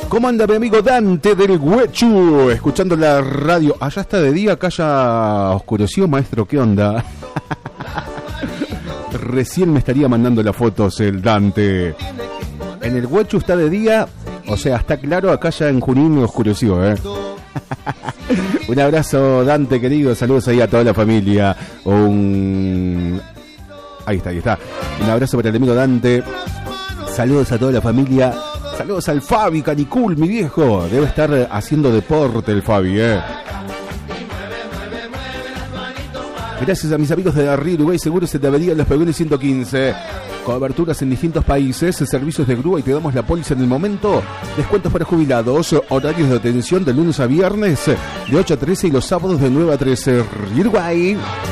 ¿Cómo anda mi amigo Dante del Huechu? Escuchando la radio. Allá está de día, acá ya oscureció, maestro. ¿Qué onda? Recién me estaría mandando las fotos el Dante. En el Huechu está de día, o sea, está claro, acá ya en Junín oscureció, Un abrazo, Dante, querido. Saludos ahí a toda la familia. Ahí está. Un abrazo para el amigo Dante. Saludos a toda la familia. Saludos al Fabi Canicul, mi viejo. Debe estar haciendo deporte el Fabi, Gracias a mis amigos de Darri, Uruguay Seguros se te avería en los Paviones 115. Coberturas en distintos países, servicios de grúa y te damos la póliza en el momento. Descuentos para jubilados, horarios de atención de lunes a viernes de 8 a 13 y los sábados de 9 a 13. Uruguay.